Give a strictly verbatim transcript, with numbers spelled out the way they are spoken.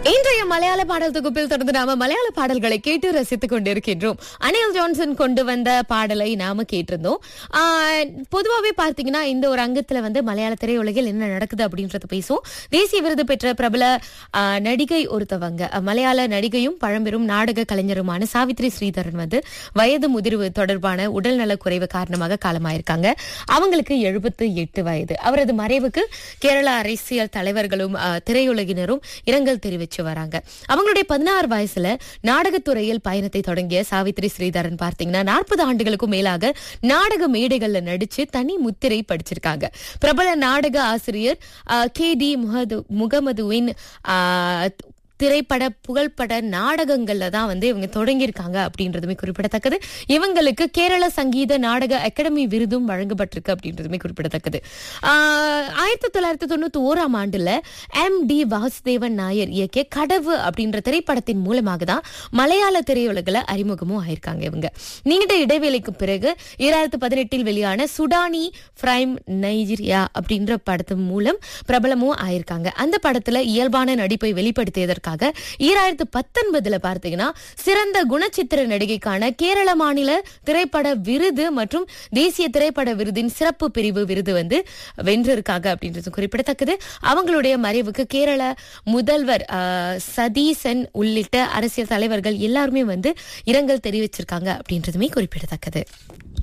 இன்றைய மலையாள பாடல் தொகுப்பில் தொடர்ந்து நாம மலையாள பாடல்களை கேட்டு ரசித்துக் கொண்டிருக்கின்றோம். அனில் ஜான்சன் கொண்டு வந்த பாடலை நாம கேட்டிருந்தோம். ஆஹ் பொதுவாவே பார்த்தீங்கன்னா இந்த ஒரு அங்கத்துல வந்து மலையாள திரையுலகில் என்ன நடக்குது அப்படின்றத பேசும். தேசிய விருது பெற்ற பிரபல ஆஹ் நடிகை ஒருத்தவங்க, மலையாள நடிகையும் பழம்பெரும் நாடக கலைஞருமான சாவித்ரி ஸ்ரீதரன் வந்து வயது முதிர்வு தொடர்பான உடல்நல குறைவு காரணமாக காலமாயிருக்காங்க. அவங்களுக்கு எழுபத்து எட்டு வயது. அவரது மறைவுக்கு கேரள அரசியல் தலைவர்களும் திரையுலகினரும் இரங்கல் தெரிவிச்சு வராங்க. அவங்களுடைய பதினாறு வயசுல நாடகத்துறையில் பயணத்தை தொடங்கிய சாவித்ரி ஸ்ரீதரன் பார்த்தீங்கன்னா நாற்பது ஆண்டுகளுக்கும் மேலாக நாடக மேடைகள்ல நடிச்சு தனி முத்திரை படிச்சிருக்காங்க. பிரபல நாடக ஆசிரியர் கே டி முகமதுவின் திரைப்பட புகழ்பட நாடகங்கள்ல தான் வந்து இவங்க தொடங்கியிருக்காங்க அப்படின்றதுமே குறிப்பிடத்தக்கது. இவங்களுக்கு கேரள சங்கீத நாடக அகாடமி விருதும் வழங்கப்பட்டிருக்கு அப்படின்றதுமே குறிப்பிடத்தக்கது. ஆஹ் ஆயிரத்தி தொள்ளாயிரத்தி தொண்ணூத்தி ஓராம் ஆண்டுல எம் டி வாசுதேவன் நாயர் இயக்கிய கடவு அப்படின்ற திரைப்படத்தின் மூலமாக தான் மலையாள திரையுலகில் அறிமுகமும் ஆயிருக்காங்க. இவங்க நீண்ட இடைவேளைக்கு பிறகு இரண்டாயிரத்தி பதினெட்டில் வெளியான சுடானி பிரைம் நைஜீரியா அப்படின்ற படத்தின் மூலம் பிரபலமும் ஆயிருக்காங்க. அந்த படத்துல இயல்பான நடிப்பை வெளிப்படுத்தியதற்கு இரண்டாயிரத்தி பத்தொன்பதுல பார்த்தீங்கன்னா சிறந்த குணச்சித்திர நடிகைக்கான கேரள மாநில திரைப்பட விருது மற்றும் தேசிய திரைப்பட விருதின் சிறப்பு பிரிவு விருது வந்து வென்றிருக்காங்க அப்படின்றது குறிப்பிடத்தக்கது. அவங்களுடைய மறைவுக்கு கேரள முதல்வர் சதீசன் உள்ளிட்ட அரசியல் தலைவர்கள் எல்லாருமே வந்து இரங்கல் தெரிவிச்சிருக்காங்க அப்படின்றதுமே குறிப்பிடத்தக்கது.